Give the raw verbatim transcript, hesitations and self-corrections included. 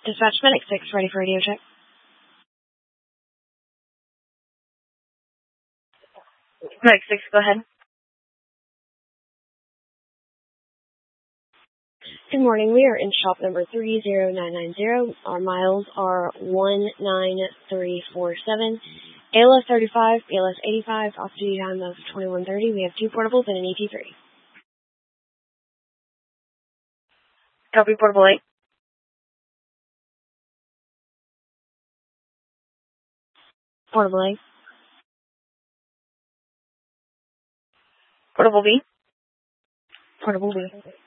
Dispatch Medic six, ready for radio check. Medic six, go ahead. Good morning. We are in shop number three zero nine nine zero. Our miles are one nine three four seven. A L S thirty-five, B L S eighty-five, off-duty time of twenty-one thirty. We have two portables and an E T three. Copy, portable eight. Portable A. Portable B. Portable B.